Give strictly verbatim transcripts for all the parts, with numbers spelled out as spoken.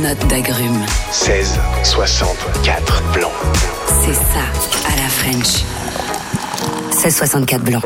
notes d'agrumes. seize soixante-quatre blanc. C'est ça, à la French. seize soixante-quatre blanc.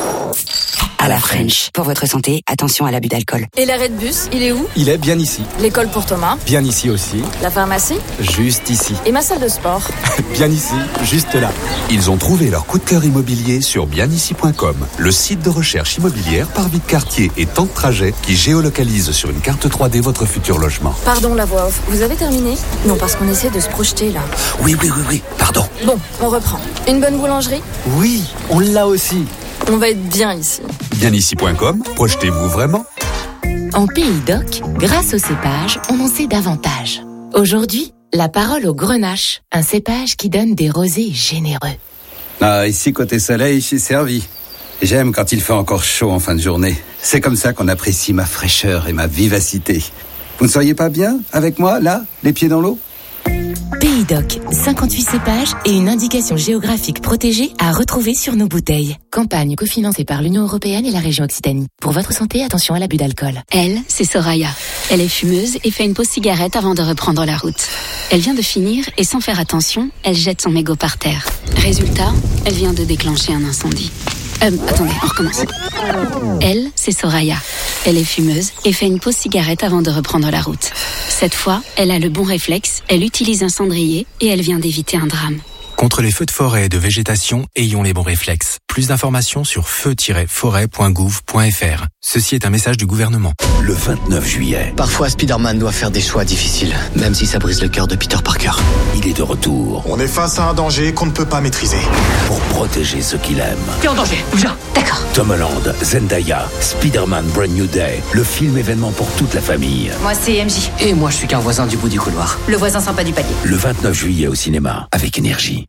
À la French. Pour votre santé, attention à l'abus d'alcool. Et l'arrêt de bus, il est où? Il est bien ici. L'école pour Thomas? Bien ici aussi. La pharmacie? Juste ici. Et ma salle de sport? Bien ici, juste là. Ils ont trouvé leur coup de cœur immobilier sur bien ici point com, le site de recherche immobilière par vie de quartier et temps de trajet qui géolocalise sur une carte trois D votre futur logement. Pardon, la voix off. Vous avez terminé? Non, parce qu'on essaie de se projeter là. Oui, oui, oui, oui, pardon. Bon, on reprend. Une bonne boulangerie? Oui, on l'a aussi. On va être bien ici. bien ici point com, projetez-vous vraiment? En Pays d'Oc, grâce au cépage, on en sait davantage. Aujourd'hui, la parole au grenache, un cépage qui donne des rosés généreux. Ah, ici, côté soleil, je suis servi. J'aime quand il fait encore chaud en fin de journée. C'est comme ça qu'on apprécie ma fraîcheur et ma vivacité. Vous ne seriez pas bien avec moi, là, les pieds dans l'eau? Pays d'Oc, cinquante-huit cépages et une indication géographique protégée à retrouver sur nos bouteilles. Campagne cofinancée par l'Union européenne et la région Occitanie. Pour votre santé, attention à l'abus d'alcool. Elle, c'est Soraya. Elle est fumeuse et fait une pause cigarette avant de reprendre la route. Elle vient de finir et sans faire attention, elle jette son mégot par terre. Résultat, elle vient de déclencher un incendie. Euh, attendez, on recommence. Elle, c'est Soraya. Elle est fumeuse et fait une pause cigarette avant de reprendre la route. Cette fois, elle a le bon réflexe, elle utilise un cendrier et elle vient d'éviter un drame. Contre les feux de forêt et de végétation, ayons les bons réflexes. Plus d'informations sur feu tiret forêt point gouv point f r. Ceci est un message du gouvernement. Le vingt-neuf juillet. Parfois, Spider-Man doit faire des choix difficiles, même si ça brise le cœur de Peter Parker. Il est de retour. On est face à un danger qu'on ne peut pas maîtriser. Pour protéger ceux qu'il aime. T'es en danger, viens. D'accord. Tom Holland, Zendaya, Spider-Man Brand New Day. Le film événement pour toute la famille. Moi, c'est M J. Et moi, je suis qu'un voisin du bout du couloir. Le voisin sympa du palier. Le vingt-neuf juillet au cinéma, avec Énergie.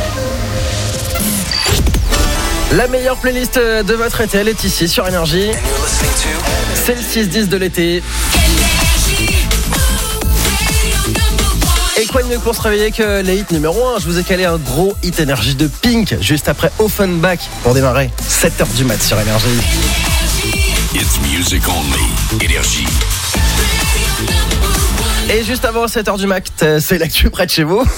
La meilleure playlist de votre été, elle est ici sur Énergie. C'est le six dix de l'été. Et quoi de mieux pour se réveiller que les hits numéro un? Je vous ai calé un gros hit Énergie de Pink juste après Offenbach pour démarrer sept heures du mat sur Énergie. It's music only. Énergie. Et juste avant sept heures du mat, c'est l'actu près de chez vous.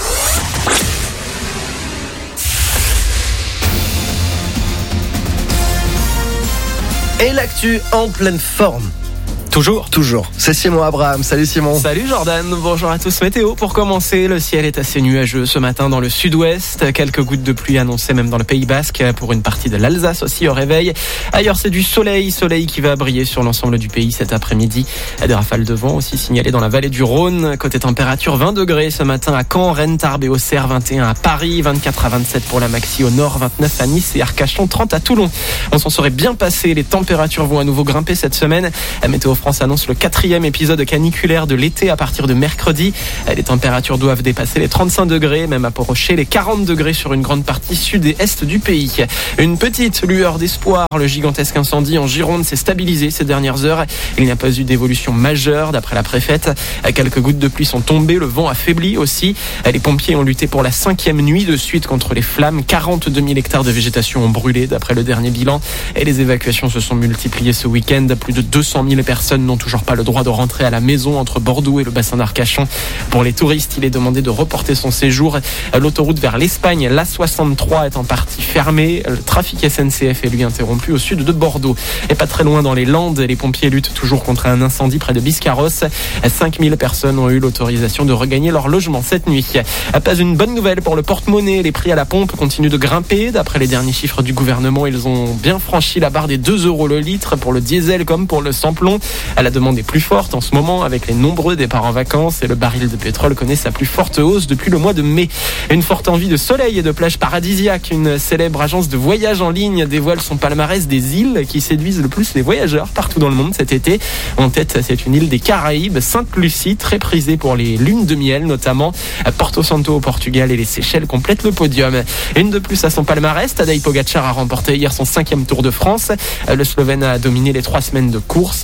Et l'actu en pleine forme. Toujours Toujours. C'est Simon Abraham. Salut Simon. Salut Jordan, bonjour à tous. Météo pour commencer, le ciel est assez nuageux ce matin dans le sud-ouest. Quelques gouttes de pluie annoncées même dans le Pays Basque, pour une partie de l'Alsace aussi au réveil. Ailleurs c'est du soleil, soleil qui va briller sur l'ensemble du pays cet après-midi. Des rafales de vent aussi signalées dans la vallée du Rhône. Côté température, vingt degrés ce matin à Caen, Rennes, Tarbes et Auxerre, vingt et un à Paris, vingt-quatre à vingt-sept pour la maxi au nord, vingt-neuf à Nice et Arcachon, trente à Toulon. On s'en serait bien passé, les températures vont à nouveau grimper cette semaine. La Météo France annonce le quatrième épisode caniculaire de l'été à partir de mercredi. Les températures doivent dépasser les trente-cinq degrés, même à Port-Rocher, les quarante degrés sur une grande partie sud et est du pays. Une petite lueur d'espoir, le gigantesque incendie en Gironde s'est stabilisé ces dernières heures. Il n'y a pas eu d'évolution majeure d'après la préfète. Quelques gouttes de pluie sont tombées, le vent affaiblit aussi. Les pompiers ont lutté pour la cinquième nuit de suite contre les flammes. quarante-deux mille hectares de végétation ont brûlé d'après le dernier bilan. Et les évacuations se sont multipliées ce week-end. Plus de deux cent mille personnes n'ont toujours pas le droit de rentrer à la maison entre Bordeaux et le bassin d'Arcachon. Pour les touristes, il est demandé de reporter son séjour. L'autoroute vers l'Espagne, l'A soixante-trois, est en partie fermée. Le trafic S N C F est lui interrompu au sud de Bordeaux. Et pas très loin dans les Landes, les pompiers luttent toujours contre un incendie près de Biscarrosse. cinq mille personnes ont eu l'autorisation de regagner leur logement cette nuit. Pas une bonne nouvelle pour le porte-monnaie. Les prix à la pompe continuent de grimper. D'après les derniers chiffres du gouvernement, ils ont bien franchi la barre des deux euros le litre pour le diesel comme pour le samplon. La demande est plus forte en ce moment avec les nombreux départs en vacances et le baril de pétrole connaît sa plus forte hausse depuis le mois de mai. Une forte envie de soleil et de plage paradisiaque. Une célèbre agence de voyage en ligne dévoile son palmarès des îles qui séduisent le plus les voyageurs partout dans le monde cet été. En tête, c'est une île des Caraïbes, Sainte-Lucie, très prisée pour les lunes de miel notamment. Porto Santo au Portugal et les Seychelles complètent le podium. Une de plus à son palmarès, Tadej Pogačar a remporté hier son cinquième Tour de France. Le Slovène a dominé les trois semaines de course. C'est Mathieu Van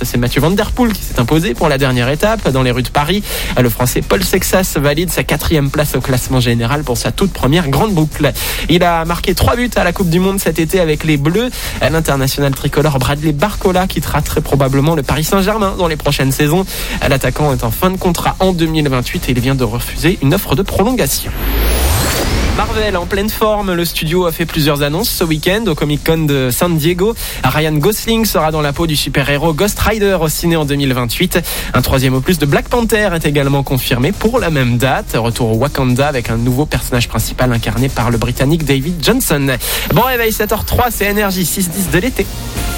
Van Der Poel qui s'est imposé pour la dernière étape dans les rues de Paris. Le Français Paul Sexas valide sa quatrième place au classement général pour sa toute première grande boucle. Il a marqué trois buts à la Coupe du Monde cet été avec les Bleus. L'international tricolore Bradley Barcola quittera très probablement le Paris Saint-Germain dans les prochaines saisons. L'attaquant est en fin de contrat en deux mille vingt-huit et il vient de refuser une offre de prolongation. Marvel en pleine forme, le studio a fait plusieurs annonces ce week-end au Comic-Con de San Diego. Ryan Gosling sera dans la peau du super-héros Ghost Rider au ciné en deux mille vingt-huit. Un troisième opus de Black Panther est également confirmé pour la même date. Retour au Wakanda avec un nouveau personnage principal incarné par le Britannique David Johnson. Bon réveil, sept heures zéro trois, c'est Énergie six dix de l'été.